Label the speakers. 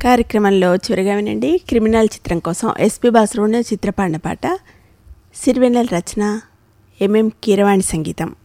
Speaker 1: కార్యక్రమంలో చివరిగా వినండి. క్రిమినల్ చిత్రం కోసం ఎస్పి బాసురోని చిత్రపాడిన పాట, సిరివెన్నెల రచన, ఎంఎం కీరవాణి సంగీతం.